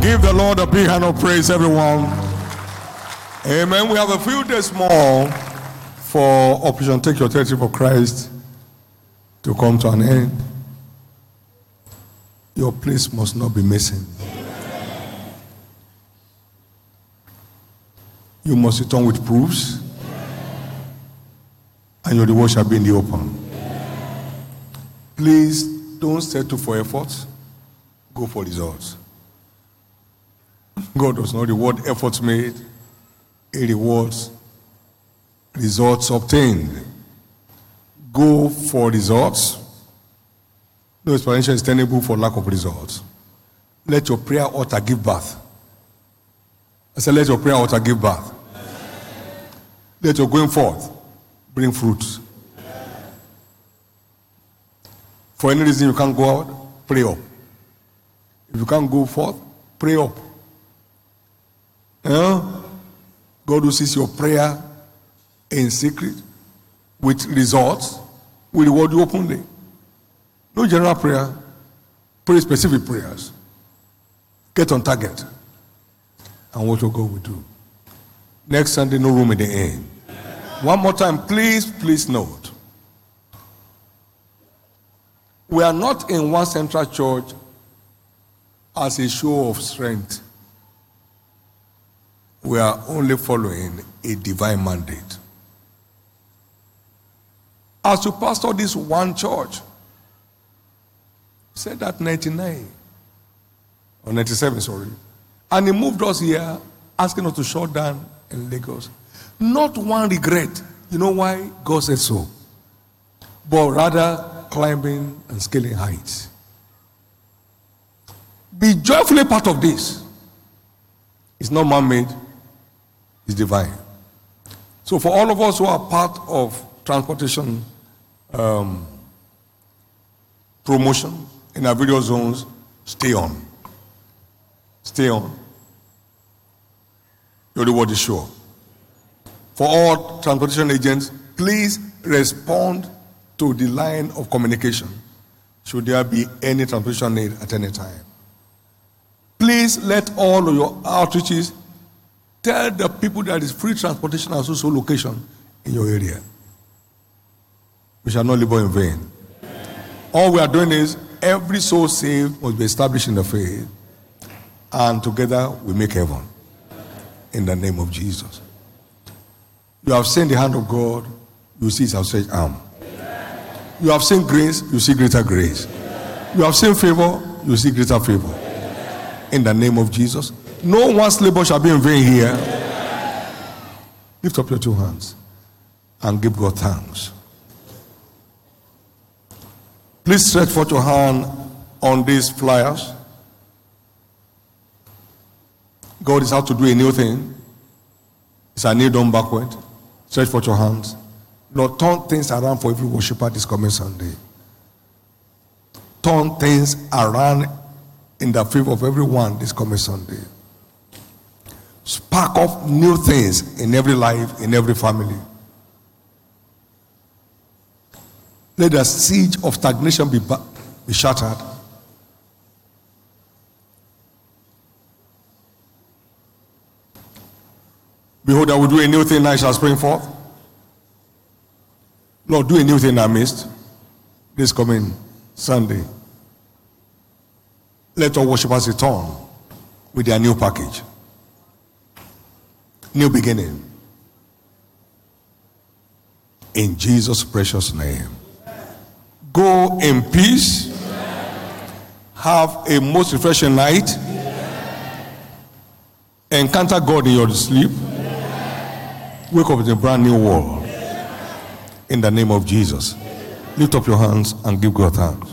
Give the Lord a big hand of praise, everyone. Amen. We have a few days more for Operation Take Your Territory for Christ to come to an end. Your place must not be missing. You must return with proofs, and your reward shall be in the open. Please don't settle for efforts. Go for results. God does not reward efforts made. He rewards results obtained. Go for results. No explanation is tenable for lack of results. Let your prayer altar give birth. I said, let your prayer altar give birth. Let your going forth bring fruits. For any reason you can't go out, pray up. If you can't go forth, pray up. God who sees your prayer in secret with results will reward you openly. No general prayer. Pray specific prayers. Get on target. And what your God will do. Next Sunday, no room in the inn. One more time, please note. We are not in one central church as a show of strength. We are only following a divine mandate. As you pastor this one church, said that 99 or 97, sorry, and he moved us here, asking us to shut down in Lagos. Not one regret. You know why? God said so. But rather climbing and scaling heights. Be joyfully part of this. It's not man-made. It's divine. So for all of us who are part of transportation promotion in our video zones, stay on. Stay on. Your reward is sure. For all transportation agents, please respond to the line of communication should there be any transportation need at any time. Please let all of your outreaches tell the people that is free transportation and social location in your area. We shall not labor in vain. All we are doing is every soul saved must be established in the faith, and together we make heaven. In the name of Jesus. You have seen the hand of God, you see his outstretched arm. You have seen grace, you see greater grace. You have seen favor, you see greater favor. In the name of Jesus. No one's labor shall be in vain here. Lift up your two hands and give God thanks. Please stretch forth your hand on these flyers. God is out to do a new thing. It's a new done backward. Stretch forth your hands. Lord, turn things around for every worshiper this coming Sunday. Turn things around in the favor of everyone this coming Sunday. Spark up new things in every life, in every family. Let the siege of stagnation be shattered. Behold, I will do a new thing, I shall spring forth. Lord, do a new thing in our midst this coming Sunday. Let our worshipers return with their new package. New beginning. In Jesus' precious name. Go in peace. Have a most refreshing night. Encounter God in your sleep. Wake up in a brand new world. In the name of Jesus. Lift up your hands and give God thanks.